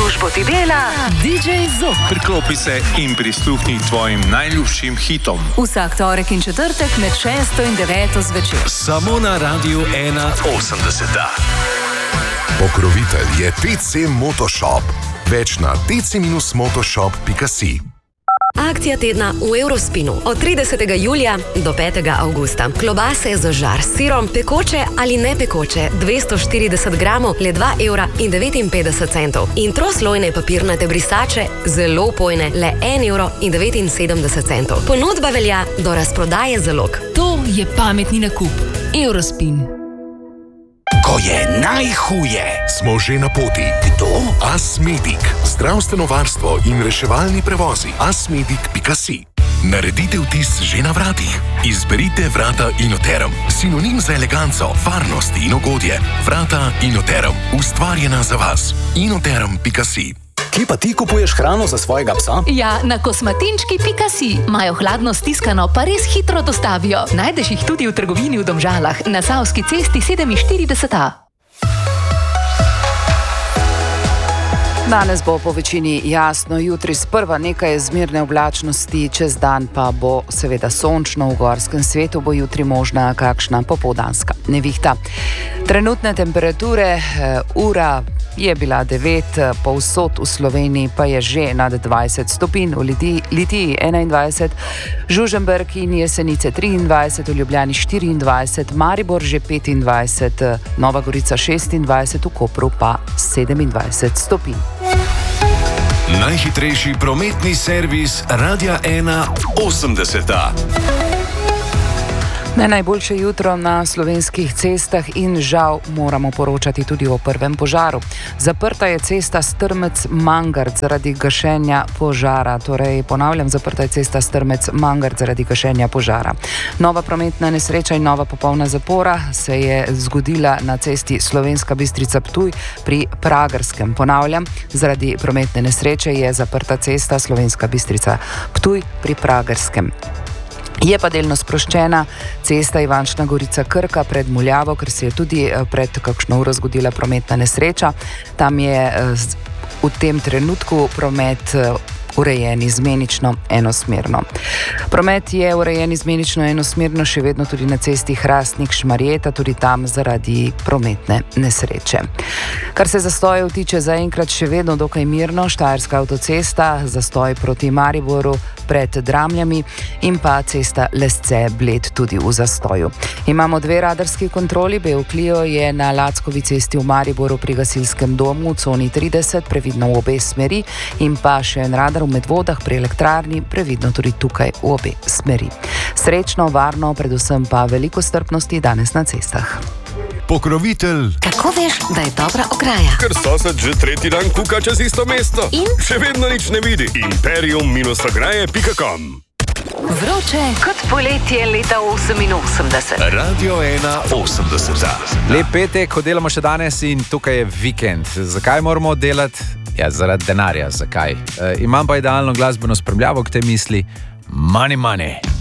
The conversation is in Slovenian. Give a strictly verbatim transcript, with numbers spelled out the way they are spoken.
službo ti dela D J Zob. Priklopi se in prisluhni tvojim najljubšim hitom. Vsak torek in četrtek med šesto in deveto zvečer. Samo na Radiu ena osemdeset. Pokrovitelj je T C Motoshop. Več na t c motoshop pika si. Akcija tedna v Eurospinu od tridesetega julija do petega avgusta. Klobase za žar s sirom, pekoče ali ne pekoče, dvesto štirideset gramov, le dva evra in devetinpetdeset centov. In troslojne papirnate brisače, zelo pojne, le en evro in devetinsedemdeset centov. Ponudba velja do razprodaje zalog. To je pametni nakup. Eurospin. Ko je najhuje, Smo že na poti. kdo? Asmedic. Zdravstveno varstvo in reševalni prevozi. asmedic pika si. Naredite vtis že na vratih. Izberite vrata Inoterum. Sinonim za eleganco, varnost in ugodje. Vrata Inoterum. Ustvarjena za vas. Inoterum pika si. Kje pa ti kupuješ hrano za svojega psa? Ja, na kosmatinčki pika si. Imajo hladno stiskano, pa res hitro dostavijo. Najdeš jih tudi v trgovini v Domžalah, na Savski cesti sedeminštirideset A. Danes bo po večini jasno, jutri sprva nekaj zmerne oblačnosti, čez dan pa bo seveda sončno, v gorskem svetu bo jutri možna kakšna popoldanska nevihta. Trenutne temperature, ura je bila devet, povsod v Sloveniji pa je že nad dvajset stopinj, v Litiji enaindvajset, Žužemberk in Jesenice triindvajset, v Ljubljani štiriindvajset, Maribor že petindvajset, Nova Gorica šestindvajset, v Kopru pa sedemindvajset stopinj. Najhitrejši prometni servis Radia ena osemdeset. Ne najboljše jutro na slovenskih cestah in žal moramo poročati tudi o prvem požaru. Zaprta je cesta Strmec-Mangart zaradi gašenja požara. Torej, ponavljam, zaprta je cesta Strmec-Mangart zaradi gašenja požara. Nova prometna nesreča in nova popolna zapora se je zgodila na cesti Slovenska Bistrica-Ptuj pri Pragerskem. Ponavljam, zaradi prometne nesreče je zaprta cesta Slovenska Bistrica-Ptuj pri Pragerskem. Je pa delno sproščena cesta Ivančna Gorica-Krka pred Muljavo, ker se je tudi pred kakšno uro zgodila prometna nesreča. Tam je v tem trenutku promet urejen izmenično enosmerno. Promet je urejen izmenično enosmerno še vedno tudi na cesti Hrastnik-Šmarjeta, tudi tam zaradi prometne nesreče. Kar se zastojev tiče, zaenkrat še vedno dokaj mirno, Štajerska avtocesta, zastoj proti Mariboru pred Dramljami in pa cesta Lesce-Bled tudi v zastoju. Imamo dve radarski kontroli, Beoklio je na Lackovi cesti v Mariboru pri gasilskem domu v coni trideset, previdno v obe smeri, in pa še en radar v Medvodah pri elektrarni, previdno tudi tukaj v obe smeri. Srečno, varno, predvsem pa veliko strpnosti danes na cestah. Pokrovitelj. Kako veš, da je dobra ograja? Ker sosed že tretji dan kuka čez isto mesto. In? Še vedno nič ne vidi. imperium ograje pika com. Vroče kot poletje leta oseminosemdeset. Radio ena osemdeset. Lep petek, ko delamo še danes in tukaj je vikend. Zakaj moramo delati? Ja, zaradi denarja. Zakaj? E, imam pa idealno glasbeno spremljavo k tej misli. Money, money.